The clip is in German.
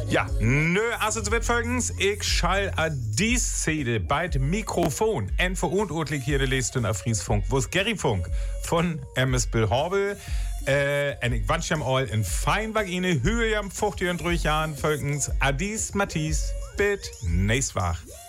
Ja, also zu folgens. Ich schall a dies Szene bei Mikrofon. En verantwortlich hier der Lesen auf Friesfunk. Wo ist Gary Funk von MS Bill Horbel. En ich wünsche ihm all in fein Vagine, Höhe am 50 und 3 Jahren folgens. Adis, Matthias, bis nächst Woche.